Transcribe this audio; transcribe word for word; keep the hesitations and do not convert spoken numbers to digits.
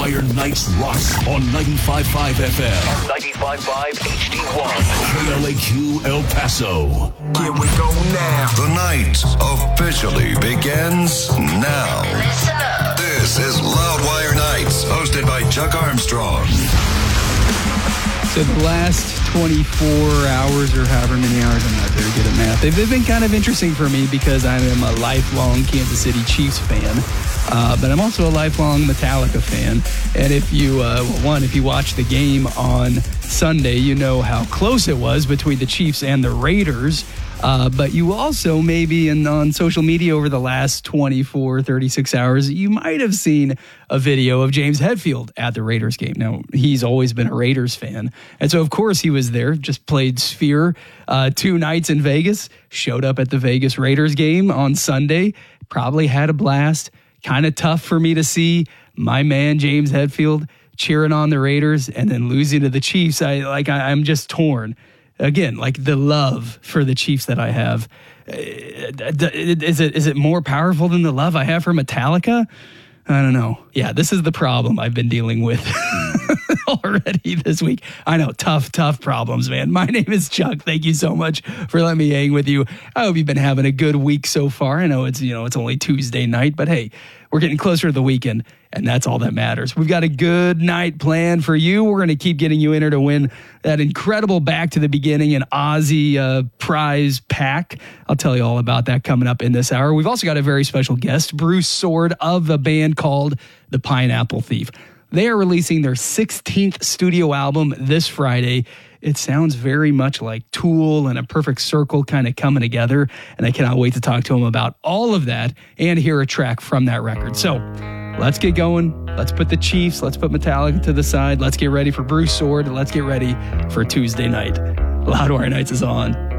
Loudwire Nights rocks on ninety-five point five F M. ninety-five point five H D one. K L A Q El Paso. Here we go now. The night officially begins now. Listen up. This is Loudwire Nights, hosted by Chuck Armstrong. So the last twenty-four hours or however many hours, I'm not very good at math. They've, they've been kind of interesting for me because I am a lifelong Kansas City Chiefs fan, uh, but I'm also a lifelong Metallica fan. And if you, uh, one, if you watch the game on Sunday, you know how close it was between the Chiefs and the Raiders. Uh, but you also maybe in, on social media over the last twenty-four, thirty-six hours, you might have seen a video of James Hetfield at the Raiders game. Now, he's always been a Raiders fan. And so, of course, he was there, just played Sphere uh, two nights in Vegas, showed up at the Vegas Raiders game on Sunday, probably had a blast. Kind of tough for me to see my man, James Hetfield, cheering on the Raiders and then losing to the Chiefs. I like I, I'm just torn. Again, like the love for the Chiefs that I have, is it is it more powerful than the love I have for Metallica? I don't know. Yeah, this is the problem I've been dealing with already this week. I know, tough, tough problems, man. My name is Chuck. Thank you so much for letting me hang with you. I hope you've been having a good week so far. I know it's, you know, it's only Tuesday night, but hey, we're getting closer to the weekend, and that's all that matters. We've got a good night planned for you. We're going to keep getting you in here to win that incredible Back to the Beginning and Ozzy uh, prize pack. I'll tell you all about that coming up in this hour. We've also got a very special guest, Bruce Sword of the band called The Pineapple Thief. They are releasing their sixteenth studio album this Friday. It sounds very much like Tool and A Perfect Circle kind of coming together, and I cannot wait to talk to them about all of that and hear a track from that record. So let's get going. Let's put the Chiefs, let's put Metallica to the side. Let's get ready for Bruce Sword. Let's get ready for Tuesday night. Loudwire Nights is on.